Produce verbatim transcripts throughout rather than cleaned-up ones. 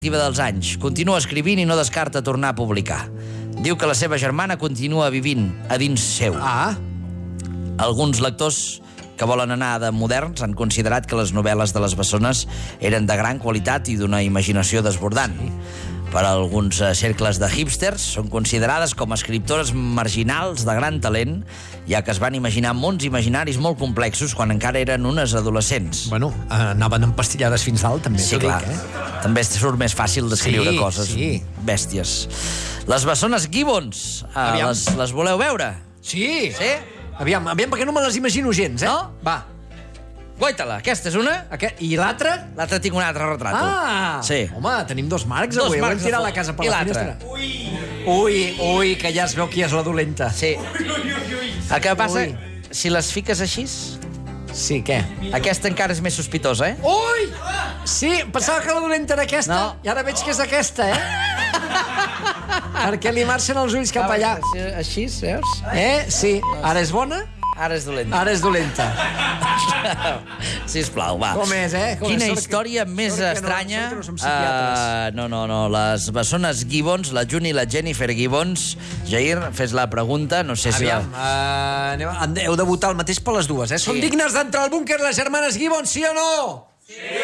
dels anys. Continua escrivint i no descarta tornar a publicar. Diu que la seva germana continua vivint a dins seu. Ah. Alguns lectors que volen anar de moderns han considerat que les novel·les de les bessones eren de gran qualitat i d'una imaginació desbordant. Per a alguns cercles de hipsters són considerades com a escriptores marginals de gran talent, ja que es van imaginar mons imaginaris molt complexos quan encara eren unes adolescents. Bueno, anaven empastillades fins dalt, també. Sí, clar. Dic, eh? També surt més fàcil d'escriure sí, coses sí. bèsties. Les bessones Gibbons, eh, les, les voleu veure? Sí. Sí? Aviam, aviam, perquè no me les imagino gens, eh? No? Va. Guaita-la, aquesta és una. Aquest... I l'altra? L'altra tinc un altre retrato. Ah! Sí. Home, tenim dos marcs Dos avui. marcs Hem tirat de la casa per I la l'altra? finestra. Ui! Ui, ui, que ja es veu qui és la dolenta. Sí. El que passa, ui. Si les fiques així... Sí, què? Aquesta encara és més sospitosa, eh? Ui! Sí, pensava que la dolenta era aquesta, no. I ara veig que és aquesta, eh? Perquè li marxen els ulls cap allà. Així, veus? Eh? Sí. Ara és bona? Ara és dolenta. Ara és dolenta. Sisplau, va. Com és, eh? Com Quina és? història que, més estranya. No, no som psiquiatres. Uh, no, no, no. Les bessones Gibbons, la June i la Jennifer Gibbons. Jair, fes la pregunta. No sé si... Aviam, la... uh, anem, a... heu de votar el mateix per les dues, eh? Sí. Són dignes d'entrar al búnquer les germanes Gibbons, sí o no? Sí!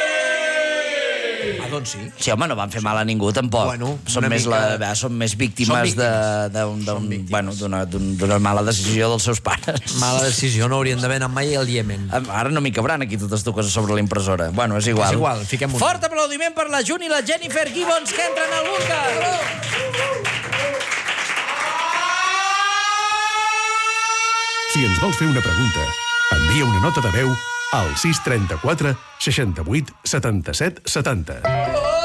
Ah, doncs sí. Sí, home, no van fer mal a ningú, tampoc. Bueno, són, més mica... la, són més víctimes d'una bueno, mala decisió dels seus pares. Mala decisió, no haurien d'haver anat mai al Iemen. Ara no m'hi cabran aquí totes dues coses sobre la impressora. Bueno, és igual. És igual, fiquem un. Fort aplaudiment per la June i la Jennifer Gibbons que entren al búnquer. Si ens vols fer una pregunta, envia una nota de veu al sis trenta-quatre seixanta-vuit setanta-set setanta.